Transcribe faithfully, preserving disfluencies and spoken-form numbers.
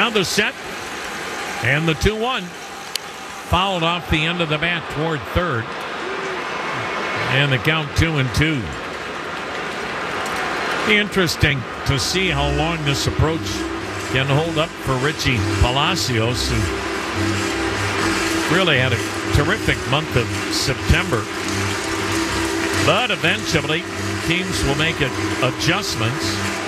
Now the set and the two one. Fouled off the end of the bat toward third. And the count two and two. Interesting to see how long this approach can hold up for Richie Palacios, who really had a terrific month of September. But eventually, teams will make adjustments.